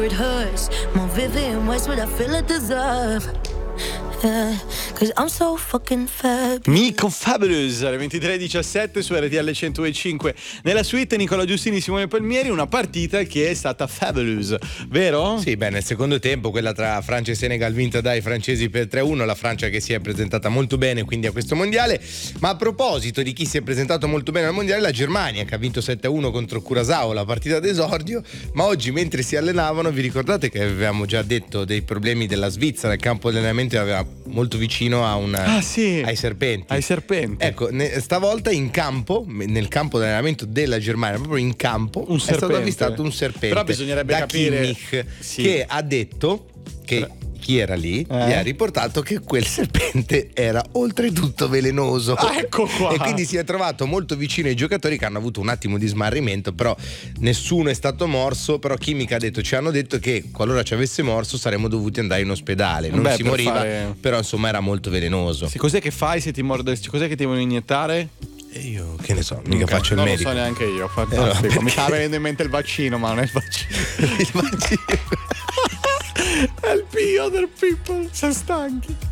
It hurts more vivid in ways what I feel I deserve. Yeah, cause I'm so fucking fabulous. Mico Fabulous alle 23:17 su RTL 102.5. Nella suite Nicola Giustini, Simone Palmieri, una partita che è stata fabulous, vero? Sì, beh, nel secondo tempo quella tra Francia e Senegal vinta dai francesi per 3-1, la Francia che si è presentata molto bene quindi a questo mondiale. Ma a proposito di chi si è presentato molto bene al mondiale, la Germania che ha vinto 7-1 contro Curaçao, la partita d'esordio. Ma oggi mentre si allenavano, vi ricordate che avevamo già detto dei problemi della Svizzera, il campo di allenamento aveva molto vicino a ai serpenti. Ai serpenti. Ecco, stavolta in campo, nel campo di allenamento della Germania, proprio in campo, è stato avvistato un serpente. Però bisognerebbe da capire Kimmich, che ha detto che chi era lì gli ha riportato che quel serpente era oltretutto velenoso. Ecco qua. E quindi si è trovato molto vicino ai giocatori che hanno avuto un attimo di smarrimento, però nessuno è stato morso. Però Kimmich ha detto, ci hanno detto che qualora ci avesse morso saremmo dovuti andare in ospedale. Non si moriva, però insomma era molto velenoso. Sì, cos'è che fai se ti morde? Cos'è che ti devono iniettare? Io che ne so, mica faccio il medico. Non lo so neanche io, fantastico. Mi stava venendo in mente il vaccino, ma non è il vaccino. Il vaccino. Help me, other people, siamo stanchi.